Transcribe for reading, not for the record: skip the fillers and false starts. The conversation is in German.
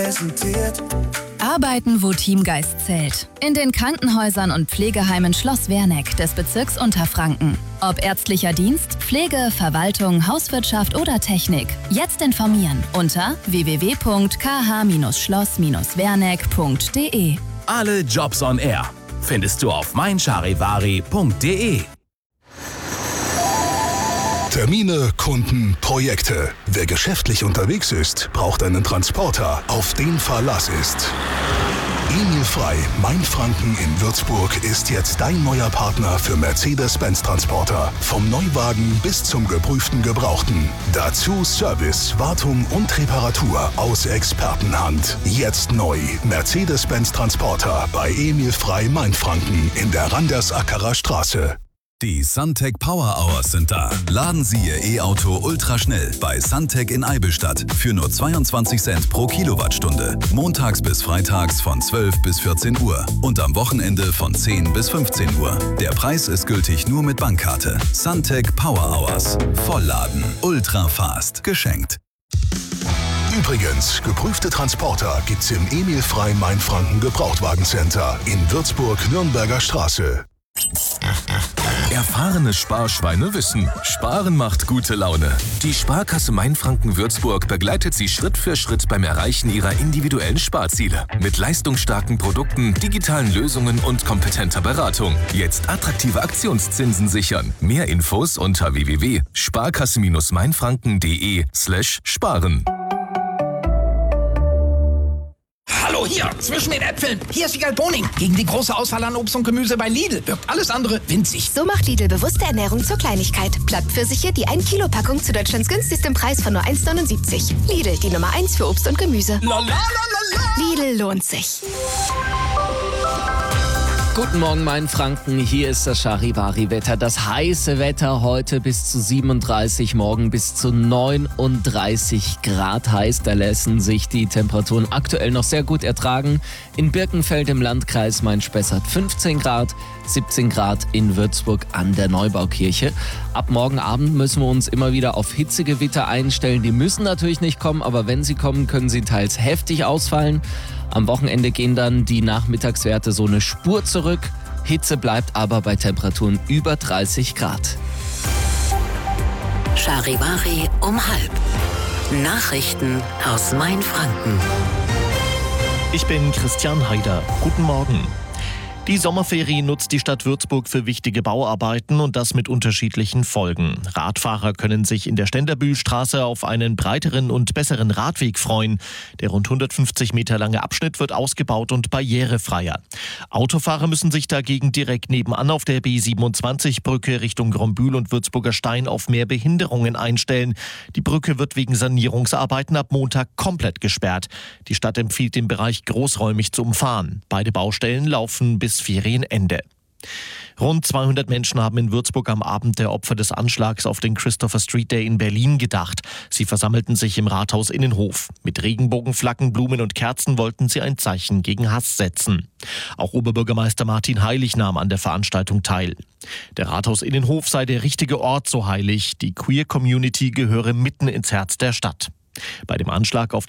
Arbeiten, wo Teamgeist zählt. In den Krankenhäusern und Pflegeheimen Schloss Werneck des Bezirks Unterfranken. Ob ärztlicher Dienst, Pflege, Verwaltung, Hauswirtschaft oder Technik. Jetzt informieren unter www.kh-schloss-werneck.de. Alle Jobs on Air findest du auf meincharivari.de. Termine, Kunden, Projekte. Wer geschäftlich unterwegs ist, braucht einen Transporter, auf den Verlass ist. Emil Frei, Mainfranken in Würzburg, ist jetzt dein neuer Partner für Mercedes-Benz Transporter. Vom Neuwagen bis zum geprüften Gebrauchten. Dazu Service, Wartung und Reparatur aus Expertenhand. Jetzt neu. Mercedes-Benz Transporter bei Emil Frei, Mainfranken in der Randersackerer Straße. Die Suntec Power Hours sind da. Laden Sie Ihr E-Auto ultraschnell bei Suntec in Eibenstadt für nur 22 Cent pro Kilowattstunde. Montags bis freitags von 12 bis 14 Uhr und am Wochenende von 10 bis 15 Uhr. Der Preis ist gültig nur mit Bankkarte. Suntec Power Hours. Vollladen. Ultra fast. Geschenkt. Übrigens, geprüfte Transporter gibt's im Emil Frei Mainfranken Gebrauchtwagencenter in Würzburg-Nürnberger Straße. Erfahrene Sparschweine wissen, Sparen macht gute Laune. Die Sparkasse Mainfranken Würzburg begleitet Sie Schritt für Schritt beim Erreichen Ihrer individuellen Sparziele. Mit leistungsstarken Produkten, digitalen Lösungen und kompetenter Beratung. Jetzt attraktive Aktionszinsen sichern. Mehr Infos unter www.sparkasse-mainfranken.de/sparen. Hallo hier, zwischen den Äpfeln. Hier ist Wiegald Boning. Gegen die große Auswahl an Obst und Gemüse bei Lidl wirkt alles andere winzig. So macht Lidl bewusste Ernährung zur Kleinigkeit. Blattpfirsiche, die 1 Kilo Packung zu Deutschlands günstigstem Preis von nur 1,79. Lidl, die Nummer 1 für Obst und Gemüse. Lidl lohnt sich. Guten Morgen, Mainfranken. Hier ist das Charivari-Wetter. Das heiße Wetter heute bis zu 37, morgen bis zu 39 Grad heiß. Da lassen sich die Temperaturen aktuell noch sehr gut ertragen. In Birkenfeld im Landkreis Main-Spessart 15 Grad, 17 Grad in Würzburg an der Neubaukirche. Ab morgen Abend müssen wir uns immer wieder auf Hitzegewitter einstellen. Die müssen natürlich nicht kommen, aber wenn sie kommen, können sie teils heftig ausfallen. Am Wochenende gehen dann die Nachmittagswerte so eine Spur zurück. Hitze bleibt aber bei Temperaturen über 30 Grad. Charivari um 12:30. Nachrichten aus Mainfranken. Ich bin Christian Haider. Guten Morgen. Die Sommerferien nutzt die Stadt Würzburg für wichtige Bauarbeiten und das mit unterschiedlichen Folgen. Radfahrer können sich in der Ständerbühlstraße auf einen breiteren und besseren Radweg freuen. Der rund 150 Meter lange Abschnitt wird ausgebaut und barrierefreier. Autofahrer müssen sich dagegen direkt nebenan auf der B27-Brücke Richtung Grombühl und Würzburger Stein auf mehr Behinderungen einstellen. Die Brücke wird wegen Sanierungsarbeiten ab Montag komplett gesperrt. Die Stadt empfiehlt, den Bereich großräumig zu umfahren. Beide Baustellen laufen bis Ferienende. Rund 200 Menschen haben in Würzburg am Abend der Opfer des Anschlags auf den Christopher Street Day in Berlin gedacht. Sie versammelten sich im Rathaus Innenhof. Mit Regenbogenflaggen, Blumen und Kerzen wollten sie ein Zeichen gegen Hass setzen. Auch Oberbürgermeister Martin Heilig nahm an der Veranstaltung teil. Der Rathaus Innenhof sei der richtige Ort, so Heilig. Die Queer Community gehöre mitten ins Herz der Stadt. Bei dem Anschlag auf